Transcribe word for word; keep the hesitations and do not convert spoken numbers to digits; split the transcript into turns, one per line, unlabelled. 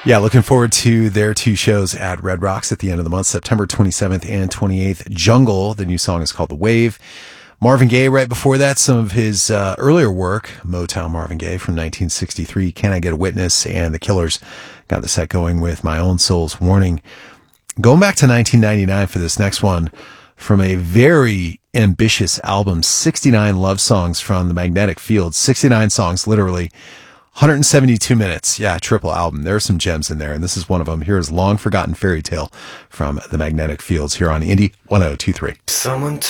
Yeah, looking forward to their two shows at Red Rocks at the end of the month, September twenty-seventh and twenty-eighth. Jungle, the new song is called The Wave. Marvin Gaye, right before that, some of his uh, earlier work, Motown Marvin Gaye from nineteen sixty-three, Can I Get a Witness? And The Killers got the set going with My Own Soul's Warning. Going back to nineteen ninety-nine for this next one, from a very ambitious album, sixty-nine love songs from the Magnetic Fields, sixty-nine songs, literally, one hundred seventy-two minutes. Yeah, triple album. There are some gems in there, and this is one of them. Here is Long Forgotten Fairy Tale from the Magnetic Fields here on Indie ten twenty-three.
Someone